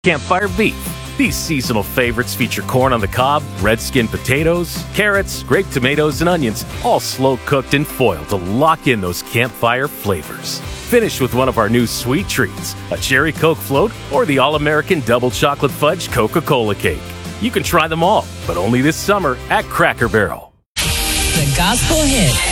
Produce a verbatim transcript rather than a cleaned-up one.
Campfire beef. These seasonal favorites feature corn on the cob, red skin potatoes, carrots, grape tomatoes, and onions, all slow cooked in foil to lock in those campfire flavors. Finish with one of our new sweet treats, a cherry Coke float or the all-American double chocolate fudge Coca-Cola cake. You can try them all, but only this summer at Cracker Barrel. The Gospel Hit.